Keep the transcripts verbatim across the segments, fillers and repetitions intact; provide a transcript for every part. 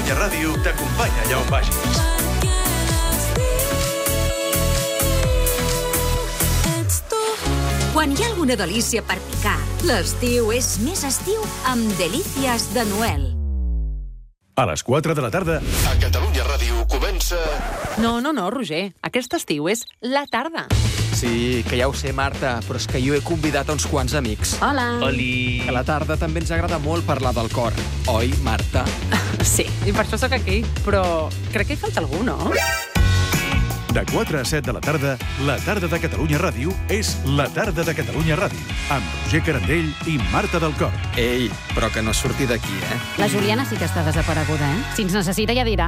Catalunya Ràdio t'acompanya allà on vagis. Quan hi ha alguna delícia per picar, l'estiu és més estiu amb Delícies de Noel. A les quatre de la tarda... A Catalunya Ràdio comença... No, no, no, Roger. Aquest estiu és la tarda. Sí, que ja ho sé, Marta, però és que jo he convidat a uns quants amics. Hola. Oli. A la tarda també ens agrada molt parlar del cor. Oi, Marta? Sí, i per això sóc aquí. Però crec que hi falta algú, no? De quatre a set de la tarda, la tarda de Catalunya Ràdio és la tarda de Catalunya Ràdio, amb Roger Carandell i Marta del Cor. Ei, però que no surti d'aquí, eh? La Juliana sí que està desapareguda, eh? Si ens necessita ja dirà.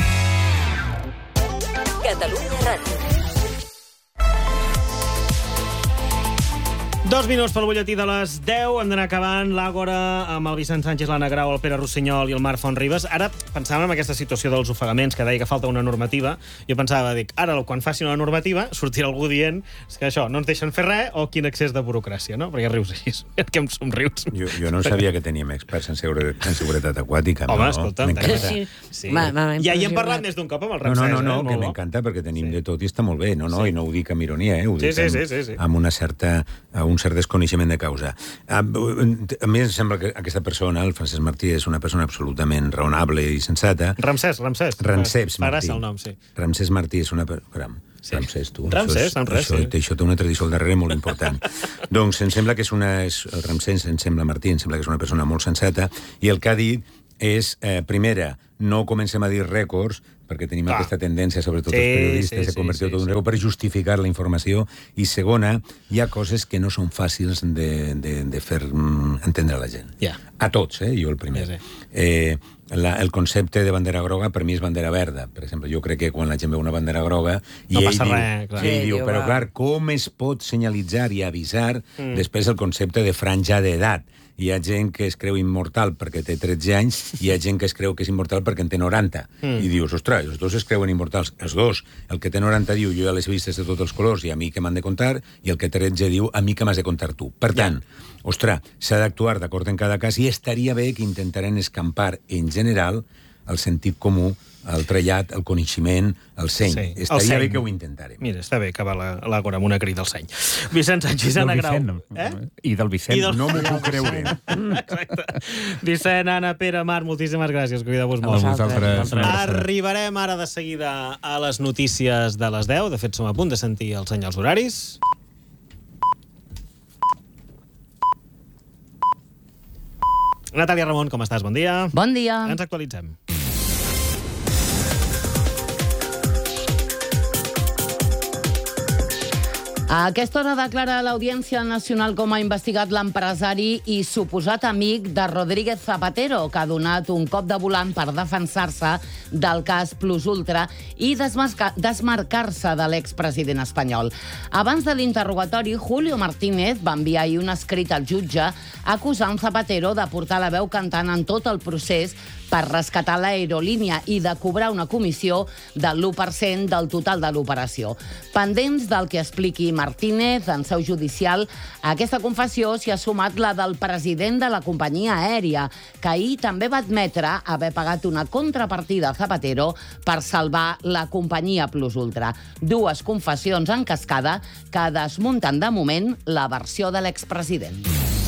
Catalunya Ràdio. Dos minuts pel butlletí de les deu. Hem d'anar acabant l'Àgora amb el Vicent Sánchez, l'Anna Grau, el Pere Rossinyol i el Marc Fontribes. Ara pensàvem en aquesta situació dels ofegaments, que deia que falta una normativa. Jo pensava, dic, ara quan facin una normativa sortirà algú dient que això, no ens deixen fer res o quin excés de burocràcia, no? Perquè rius així, que em somrius. Jo, jo no sabia que teníem experts en seguretat, en seguretat aquàtica. Home, no? escolta, m'encanta. Sí. Ma, ma, ja hi hem parlat més d'un cop amb el Ramsès. No, no, no, eh? que m'encanta perquè tenim sí. de tot i està molt bé, no, no, sí. i no ho dic amb ironia, eh? Ho sí, dic sí, amb, sí, sí, sí. amb una certa, un cert desconeixement de causa. A, a mi em sembla que aquesta persona, el Francesc Martí, és una persona absolutament raonable i sensata. Ramsès, Ramsès. Ramsès Martí. El nom, sí. Ramsès Martí és una... Caram, sí. Ramsès, tu. Ramsès, això, Ramsès, això, sí. Això té una tradició al darrere molt important. Doncs em sembla que és una... És, el Ramsès, em sembla Martí, em sembla que és una persona molt sensata, i el que ha dit és, eh, primera, no comencem a dir rècords, perquè tenim ah. aquesta tendència, sobretot sí, els periodistes, sí, a convertir sí, tot sí, un rècord per justificar la informació. I segona, hi ha coses que no són fàcils de, de, de fer mm, entendre a la gent. Yeah. A tots, eh? Jo el primer. Sí, sí. Eh, la, el concepte de bandera groga per mi és bandera verda. Per exemple, jo crec que quan la gent veu una bandera groga i no ell passa diu, res, clar. I ell Sí, diu, però va. clar, com es pot senyalitzar i avisar mm. després el concepte de franja d'edat? Hi ha gent que es creu immortal perquè té tretze anys i hi ha gent que es creu que és immortal perquè en té noranta. Mm. I dius, ostres, els dos es creuen immortals. Els dos. El que té noranta diu, jo ja les he vistes de tots els colors i a mi que m'han de contar, i el que té tretze diu, a mi que m'has de contar tu. Per tant, yeah. ostres, s'ha d'actuar d'acord en cada cas i estaria bé que intentaren escampar en general el sentit comú, el trellat, el coneixement, el seny. Sí, estaria el bé que ho intentarem. Mira, està bé que va l'Àgora amb una crida al seny. Vicent Sánchez, Anna Grau. Eh? I del Vicent. I del... No m'ho puc creure. Exacte. Vicent, Anna, Pere, Marc, moltíssimes gràcies. Cuideu-vos molt. A vosaltres. Arribarem ara de seguida a les notícies de les deu. De fet, som a punt de sentir els senyals horaris. Natàlia Ramon, com estàs? Bon dia. Bon dia. Ens actualitzem. A aquesta hora declara l'Audiència Nacional com ha investigat l'empresari i suposat amic de Rodríguez Zapatero, que ha donat un cop de volant per defensar-se del cas Plus Ultra i desmarcar-se de l'expresident espanyol. Abans de l'interrogatori, Julio Martínez va enviar ahir un escrit al jutge acusant Zapatero de portar la veu cantant en tot el procés per rescatar l'aerolínia i de cobrar una comissió del l'u per cent del total de l'operació. Pendents del que expliqui Martínez en seu judicial, a aquesta confessió s'hi ha sumat la del president de la companyia aèria, que ahir també va admetre haver pagat una contrapartida a Zapatero per salvar la companyia Plus Ultra. Dues confessions en cascada que desmunten de moment la versió de l'expresident.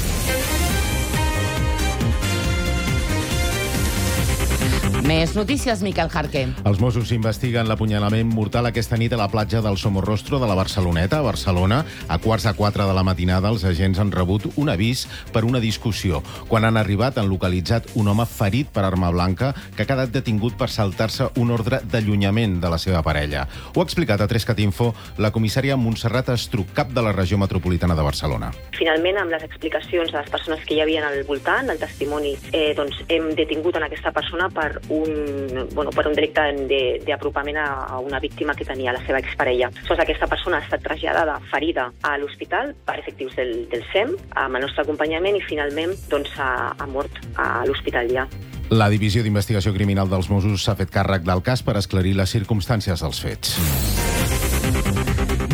Més notícies, Miquel Jarqué. Els Mossos investiguen l'apunyalament mortal aquesta nit a la platja del Somorrostro de la Barceloneta, a Barcelona. A quarts de quatre de la matinada, els agents han rebut un avís per una discussió. Quan han arribat, han localitzat un home ferit per arma blanca que ha quedat detingut per saltar-se un ordre d'allunyament de la seva parella. Ho ha explicat a Trescat Info la comissària Montserrat Estruc, cap de la regió metropolitana de Barcelona. Finalment, amb les explicacions de les persones que hi havia al voltant, el testimoni, eh, doncs, hem detingut en aquesta persona per un, bueno, per un delicte d'apropament a, a una víctima que tenia la seva exparella. Sols aquesta persona ha estat traslladada ferida a l'hospital per efectius del, del S E M, amb el nostre acompanyament, i finalment doncs, ha, ha mort a l'hospital ja. La Divisió d'Investigació Criminal dels Mossos s'ha fet càrrec del cas per esclarir les circumstàncies dels fets.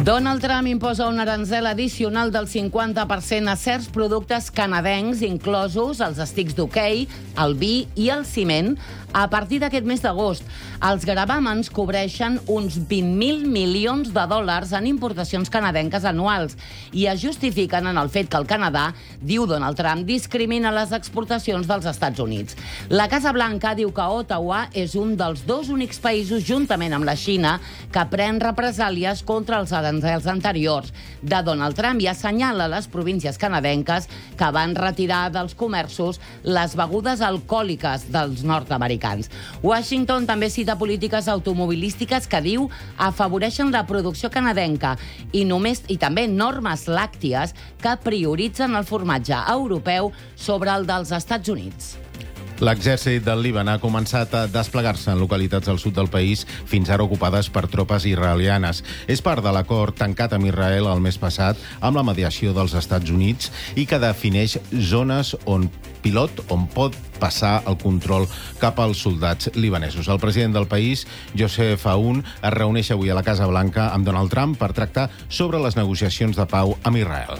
Donald Trump imposa un aranzel addicional del cinquanta per cent a certs productes canadencs, inclosos els estics d'hoquei, el vi i el ciment, a partir d'aquest mes d'agost. Els gravàmens cobreixen uns vint mil milions de dòlars en importacions canadenques anuals i es justifiquen en el fet que el Canadà, diu Donald Trump, discrimina les exportacions dels Estats Units. La Casa Blanca diu que Ottawa és un dels dos únics països, juntament amb la Xina, que pren represàlies contra els aranzels anteriors de Donald Trump i assenyala les províncies canadenques que van retirar dels comerços les begudes alcohòliques dels nord-americans. Washington també cita polítiques automobilístiques que diu afavoreixen la producció canadenca i, només, i també normes làcties que prioritzen el formatge europeu sobre el dels Estats Units. L'exèrcit del Líban ha començat a desplegar-se en localitats al sud del país, fins ara ocupades per tropes israelianes. És part de l'acord tancat amb Israel el mes passat amb la mediació dels Estats Units i que defineix zones on pilot on pot passar el control cap als soldats libanesos. El president del país, Joseph Aoun, es reuneix avui a la Casa Blanca amb Donald Trump per tractar sobre les negociacions de pau amb Israel.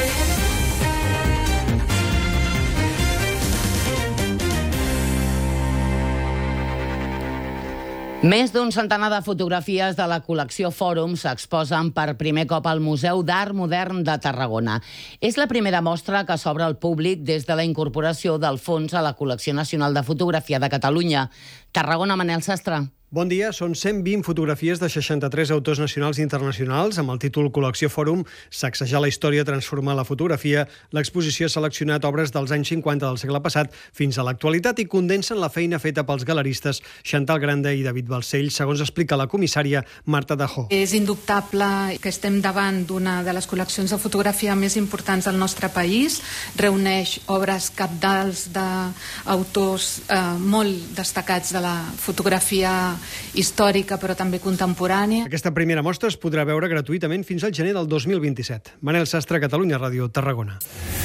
Més d'un centenar de fotografies de la col·lecció Fòrum s'exposen per primer cop al Museu d'Art Modern de Tarragona. És la primera mostra que s'obre al públic des de la incorporació del fons a la Col·lecció Nacional de Fotografia de Catalunya. Tarragona, Manel Sastre. Bon dia, són cent vint fotografies de seixanta-tres autors nacionals i internacionals. Amb el títol Col·lecció Fòrum, sacsejar la història, transformar la fotografia. L'exposició ha seleccionat obres dels anys cinquanta del segle passat fins a l'actualitat i condensen la feina feta pels galeristes Chantal Grande i David Balcells, segons explica la comissària Marta Dajó. És indubtable que estem davant d'una de les col·leccions de fotografia més importants del nostre país. Reuneix obres cabdals d'autors eh, molt destacats de la fotografia històrica, però també contemporània. Aquesta primera mostra es podrà veure gratuïtament fins al gener del dos mil vint-i-set. Manel Sastre, Catalunya Ràdio, Tarragona.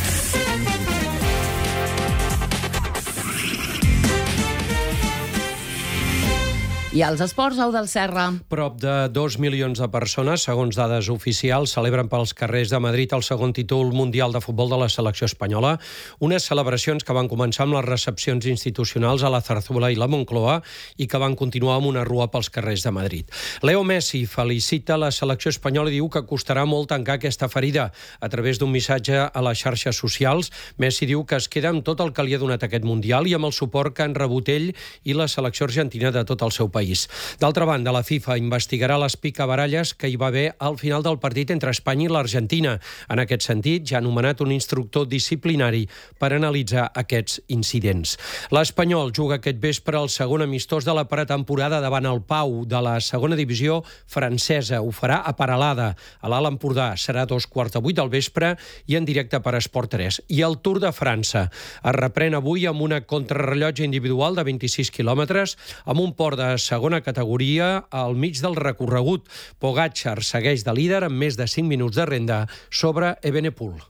I als esports, Au del Serra. Prop de dos milions de persones, segons dades oficials, celebren pels carrers de Madrid el segon títol mundial de futbol de la selecció espanyola. Unes celebracions que van començar amb les recepcions institucionals a la Zarzuela i la Moncloa i que van continuar amb una rua pels carrers de Madrid. Leo Messi felicita la selecció espanyola i diu que costarà molt tancar aquesta ferida. A través d'un missatge a les xarxes socials, Messi diu que es queda amb tot el que li ha donat aquest mundial i amb el suport que han rebut ell i la selecció argentina de tot el seu país. D'altra banda, la FIFA investigarà les picabaralles que hi va haver al final del partit entre Espanya i l'Argentina. En aquest sentit, ja ha nomenat un instructor disciplinari per analitzar aquests incidents. L'Espanyol juga aquest vespre el segon amistós de la pretemporada davant el Pau de la segona divisió francesa. Ho farà a Peralada, a l'Alt Empordà. Serà a dos quarts de vuit del vespre i en directe per Esport tres. I el Tour de França es reprèn avui amb una contrarrellotge individual de vint-i-sis quilòmetres amb un port de segona categoria al mig del recorregut. Pogačar segueix de líder amb més de cinc minuts de renda sobre Evenepoel.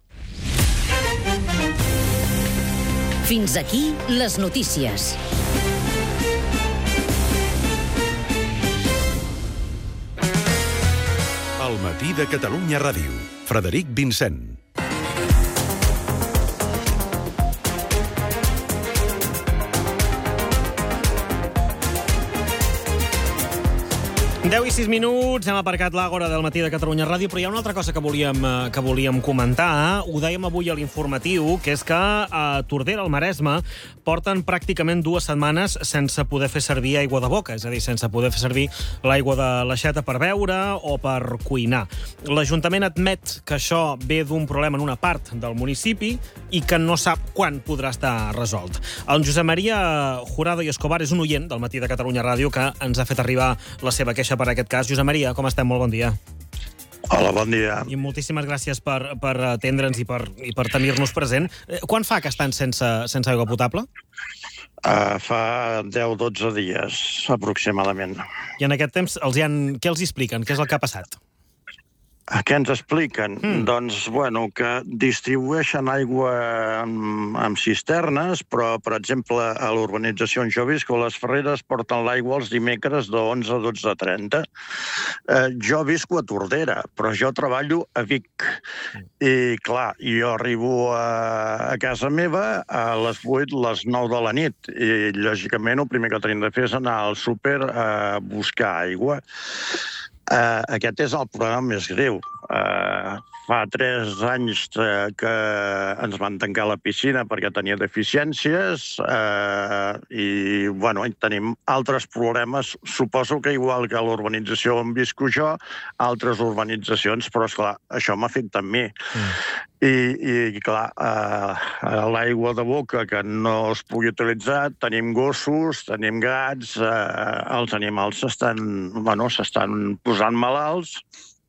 Fins aquí les notícies. El matí de Catalunya Ràdio. Frederic Vincent. deu i sis minuts, hem aparcat l'Àgora del matí de Catalunya Ràdio, però hi ha una altra cosa que volíem, que volíem comentar. Ho dèiem avui a l'informatiu, que és que a Tordera, al Maresme, porten pràcticament dues setmanes sense poder fer servir aigua de boca, és a dir, sense poder fer servir l'aigua de l'aixeta per beure o per cuinar. L'Ajuntament admet que això ve d'un problema en una part del municipi i que no sap quan podrà estar resolt. El Josep Maria Jurado i Escobar és un oient del matí de Catalunya Ràdio que ens ha fet arribar la seva queixa per aquest cas. Josep Maria, com estem? Molt bon dia. Hola, bon dia. I moltíssimes gràcies per, per atendre'ns i per, i per tenir-nos present. Quan fa que estan sense, sense aigua potable? Uh, fa deu o dotze dies, aproximadament. I en aquest temps, els hi han... què els expliquen? Què és el que ha passat? Què ens expliquen? Mm. Doncs, bueno, que distribueixen aigua amb, amb cisternes, però, per exemple, a l'urbanització on jo visc, les Ferreres porten l'aigua els dimecres de onze a dotze trenta. Eh, jo visco a Tordera, però jo treballo a Vic. I, clar, jo arribo a, a casa meva a les vuit, les nou de la nit. I, lògicament, el primer que tenim de fer és anar al súper a buscar aigua. Uh, aquest és el problema més greu. Uh, fa tres anys que ens van tancar la piscina perquè tenia deficiències uh, i, bueno, tenim altres problemes. Suposo que igual que a l'urbanització on visco jo, altres urbanitzacions, però, esclar, això m'afecta a mi. Mm. I, i clar, uh, l'aigua de boca que no es pugui utilitzar, tenim gossos, tenim gats, uh, els animals s'estan, bueno, s'estan posant malalts,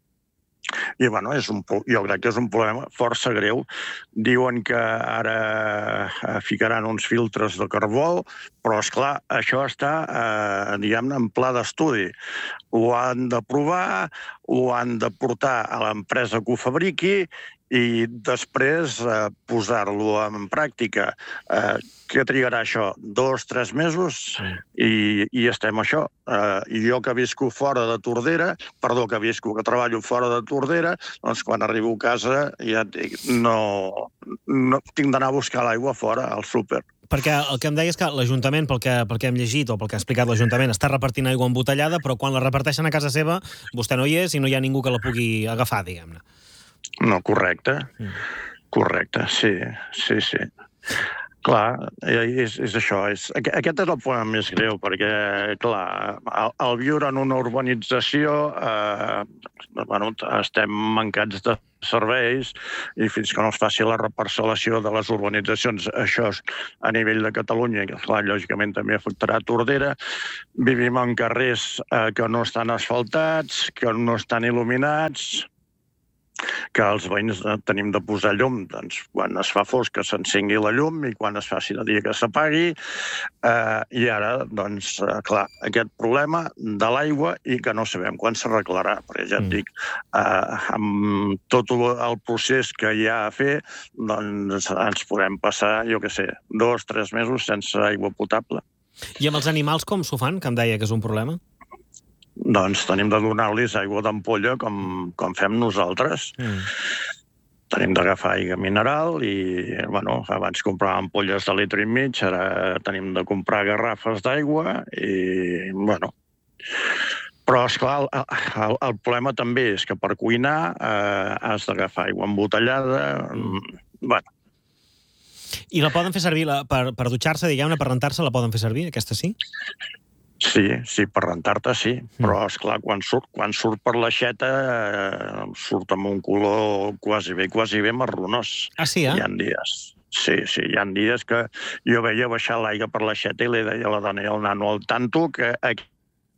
i, bueno, és un, jo crec que és un problema força greu. Diuen que ara ficaran uns filtres de carbó, però, esclar, això està, eh, diguem-ne, en pla d'estudi. Ho han de provar, ho han de portar a l'empresa que ho fabriqui i després eh, posar-lo en pràctica. Eh, què trigarà això? Dos, tres mesos? Sí. I, i estem això. Eh, I jo que visco fora de Tordera, perdó, que visco, que treballo fora de Tordera, doncs quan arribo a casa ja et dic, no, no tinc d'anar a buscar l'aigua fora, al súper. Perquè el que em deia és que l'Ajuntament, pel que, pel que hem llegit o pel que ha explicat l'Ajuntament, està repartint aigua embotellada, però quan la reparteixen a casa seva, vostè no hi és i no hi ha ningú que la pugui agafar, diguem-ne. No, correcte. Mm. Correcte, sí, sí, sí. Clar, és, és això. És, aquest és el problema més greu, perquè, clar, al, al viure en una urbanització, eh, bueno, estem mancats de serveis i fins que no es faci la reparcel·lació de les urbanitzacions, això és a nivell de Catalunya, que, clar, lògicament també afectarà Tordera. Vivim en carrers eh, que no estan asfaltats, que no estan il·luminats, que els veïns tenim de posar llum, doncs quan es fa fosc que s'encengui la llum i quan es faci de dia que s'apagui. Eh, I ara, doncs, eh, clar, aquest problema de l'aigua i que no sabem quan s'arreglarà, perquè ja et dic, eh, amb tot el procés que hi ha a fer, doncs ens podem passar, jo què sé, dos, tres mesos sense aigua potable. I amb els animals com s'ho fan, que em deia que és un problema? Doncs tenim de donar-los aigua d'ampolla com, com fem nosaltres. Mm. Tenim d'agafar aigua mineral i, bueno, abans compràvem ampolles de litre i mig, ara tenim de comprar garrafes d'aigua i, bueno... Però, esclar, el, el, el problema també és que per cuinar eh, has d'agafar aigua embotellada, mm. bueno... I la poden fer servir la, per, per dutxar-se, diguem-ne, per rentar-se, la poden fer servir, aquesta sí? Sí, sí, per rentar-te sí, però, esclar, quan surt, quan surt per l'aixeta eh, surt amb un color quasi bé, quasi bé marronós. Ah, sí, eh? Hi ha dies. Sí, sí, hi ha dies que jo veia baixar l'aigua per l'aixeta i li deia a la dona i al nano al tanto que... Aquí...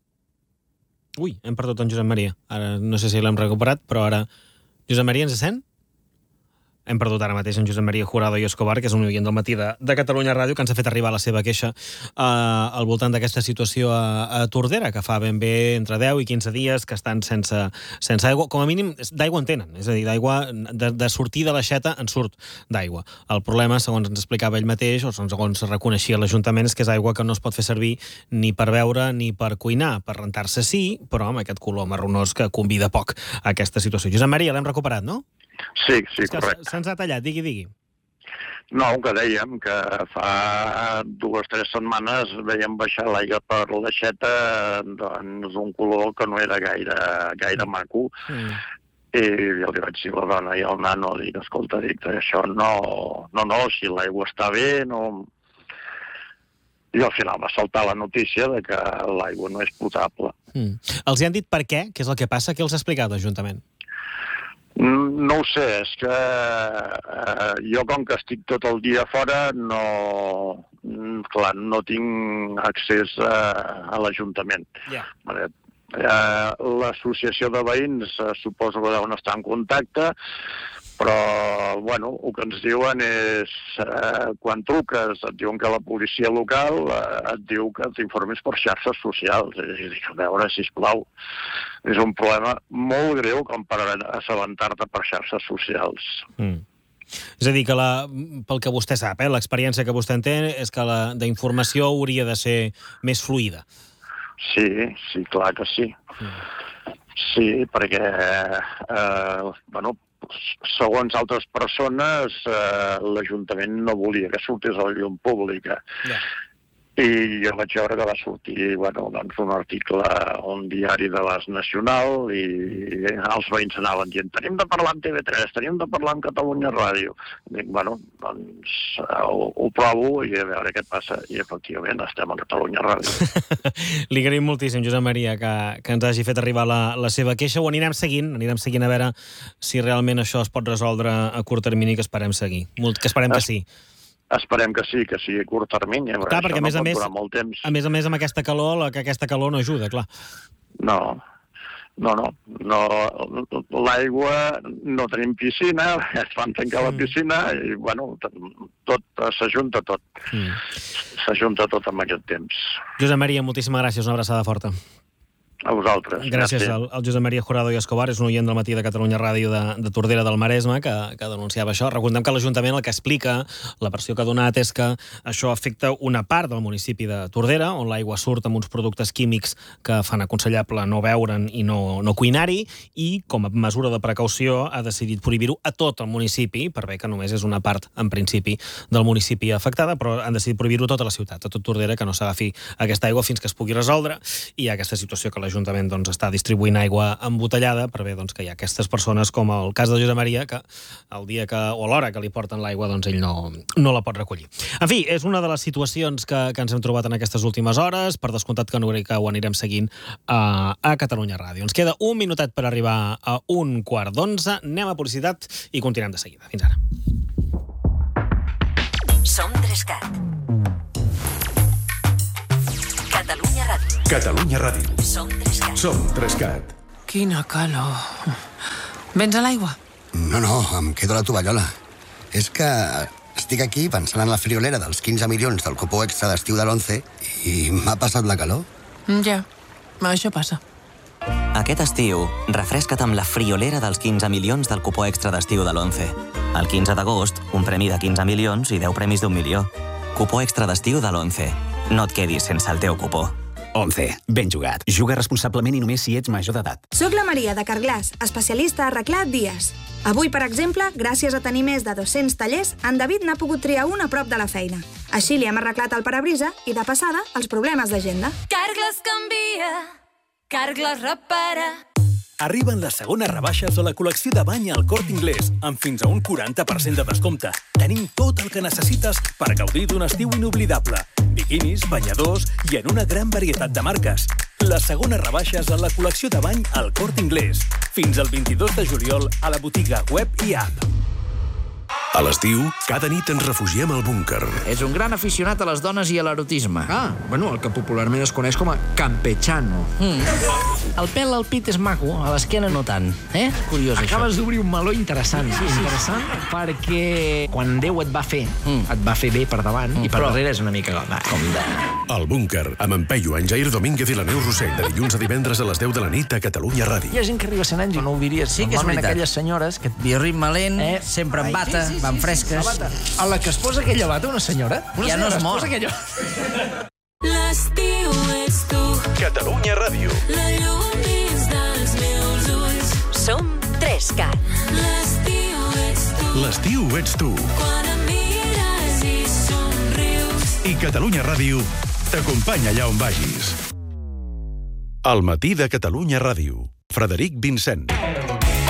Ui, hem perdut en Josep Maria. Ara no sé si l'hem recuperat, però ara... Josep Maria, ens sent? Hem perdut ara mateix en Josep Maria Jurado i Escobar, que és un oient del matí de, de Catalunya Ràdio, que ens ha fet arribar la seva queixa eh, al voltant d'aquesta situació a, a Tordera, que fa ben bé entre deu i quinze dies que estan sense, sense aigua. Com a mínim, d'aigua en tenen, és a dir, d'aigua, de, de sortir de l'aixeta en surt d'aigua. El problema, segons ens explicava ell mateix, o segons reconeixia l'Ajuntament, és que és aigua que no es pot fer servir ni per beure ni per cuinar. Per rentar-se sí, però amb aquest color marronós que convida poc a aquesta situació. Josep Maria, l'hem recuperat, no? Sí, sí, correcte. Se'ns ha tallat, digui, digui. No, que dèiem que fa dues o tres setmanes veiem baixar l'aigua per l'aixeta, doncs un color que no era gaire, gaire maco. Mm. I jo li vaig dir a la dona i al nano, dic, escolta, dic, això no, no, no, si l'aigua està bé, no... I al final va saltar la notícia de que l'aigua no és potable. Mm. Els hi han dit per què? Què és el que passa? Què els ha explicat l'Ajuntament? No ho sé, és que eh, jo com que estic tot el dia fora no, clar, no tinc accés a, a l'Ajuntament. Yeah. Eh, l'associació de veïns eh, suposo que deuen estar en contacte, Però, bueno, el que ens diuen és, eh, quan truques, et diuen que la policia local eh, et diu que t'informis per xarxes socials. I dic, a veure, sisplau, és un problema molt greu com per assabentar-te per xarxes socials. Mm. És a dir, que la, pel que vostè sap, eh, l'experiència que vostè en té és que la d'informació hauria de ser més fluida. Sí, sí, clar que sí. Mm. Sí, perquè, eh, bueno, segons altres persones, eh, l'Ajuntament no volia que sortís a la llum pública. Yeah. I jo vaig veure que va sortir, bueno, doncs un article a un diari de l'As Nacional i els veïns anaven dient tenim de parlar amb T V tres, tenim de parlar amb Catalunya Ràdio. I dic, bueno, doncs ho, ho provo i a veure què passa. I efectivament estem a Catalunya Ràdio. Li agraïm moltíssim, Josep Maria, que, que ens hagi fet arribar la, la seva queixa. Ho anirem seguint, anirem seguint a veure si realment això es pot resoldre a curt termini, que esperem seguir. Molt, que esperem que sí. Esperem que sí, que sigui a curt termini. Clar, perquè a més no a més, molt temps. a més a més amb aquesta calor, la, que aquesta calor no ajuda, clar. No, no, no. no L'aigua, no tenim piscina, es van tancar la piscina i, bueno, tot s'ajunta tot. Mm. S'ajunta tot en aquest temps. Josep Maria, moltíssimes gràcies, una abraçada forta. A vosaltres. Gràcies al, al Josep Maria Jurado i Escobar, és un oient del matí de Catalunya Ràdio de, de Tordera del Maresme, que, que denunciava això. Recordem que l'Ajuntament el que explica, la versió que ha donat, és que això afecta una part del municipi de Tordera, on l'aigua surt amb uns productes químics que fan aconsellable no beure'n i no, no cuinar-hi, i com a mesura de precaució ha decidit prohibir-ho a tot el municipi, per bé que només és una part, en principi, del municipi afectada, però han decidit prohibir-ho a tota la ciutat, a tot Tordera, que no s'agafi aquesta aigua fins que es pugui resoldre, i hi ha aquesta situació que l'Ajuntament doncs, està distribuint aigua embotellada per bé doncs, que hi ha aquestes persones, com el cas de Josep Maria, que el dia que, o a l'hora que li porten l'aigua, doncs ell no, no la pot recollir. En fi, és una de les situacions que, que ens hem trobat en aquestes últimes hores, per descomptat que, no, que ho anirem seguint a, a Catalunya Ràdio. Ens queda un minutet per arribar a un quart d'onze, anem a publicitat i continuem de seguida. Fins ara. Som Trescat. Catalunya Ràdio. Catalunya Ràdio. Som Trescat. Som Trescat. Quina calor. Vens a l'aigua? No, no, em quedo a la tovallola. És que estic aquí pensant en la friolera dels quinze milions del cupó extra d'estiu de l'onze i m'ha passat la calor. Ja, això passa. Aquest estiu, refresca't amb la friolera dels quinze milions del cupó extra d'estiu de l'onze. El quinze d'agost, un premi de quinze milions i deu premis d'un milió. Cupó extra d'estiu de l'onze. No et quedis sense el teu cupó. onze. Ben jugat. Juga responsablement i només si ets major d'edat. Soc la Maria de Carglass, especialista a arreglar dies. Avui, per exemple, gràcies a tenir més de dos-cents tallers, en David n'ha pogut triar un a prop de la feina. Així li hem arreglat el parabrisa i, de passada, els problemes d'agenda. Carglass canvia, Carglass repara. Arriben les segones rebaixes a la col·lecció de bany al Corte Inglés, amb fins a un quaranta per cent de descompte. Tenim tot el que necessites per gaudir d'un estiu inoblidable. Biquinis, banyadors i en una gran varietat de marques. Les segones rebaixes a la col·lecció de bany al Corte Inglés. Fins al vint-i-dos de juliol a la botiga web i app. A l'estiu, cada nit ens refugiem al búnquer. És un gran aficionat a les dones i a l'erotisme. Ah, bueno, el que popularment es coneix com a campechano. Mm. El pèl al pit és maco, a l'esquena no tant. Eh? Curiós, això. Acabes d'obrir un meló interessant. Sí, sí. Interessant perquè quan Déu et va fer, mm. et va fer bé per davant mm. i per Però... darrere és una mica va, com de... El búnquer, amb en Peyu, en Jair Domínguez i la Neus Rossell, de dilluns a divendres a les deu de la nit a Catalunya Ràdio. Hi ha gent que arriba a cent anys i no ho diries. Sí que és veritat. Aquelles senyores que... I ritme lent, eh? sempre en bata, sí, sí, sí, van fresques. Sí, a la que es posa aquella bata, una senyora? Una ja senyora no es mor. Aquella... L'estiu ets tu. Catalunya Ràdio. La llum dins dels meus ulls. Som Trescat. L'estiu ets tu. L'estiu ets tu. Quan em mires i somrius. I Catalunya Ràdio t'acompanya allà on vagis. Al matí de Catalunya Ràdio. Frederic Vincent.